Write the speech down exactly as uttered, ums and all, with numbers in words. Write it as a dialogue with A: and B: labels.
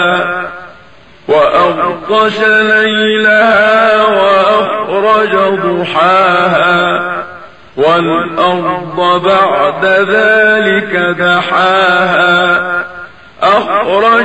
A: وأغطش ليلها وأخرج ضحاها والأرض بعد ذلك دحاها أخرج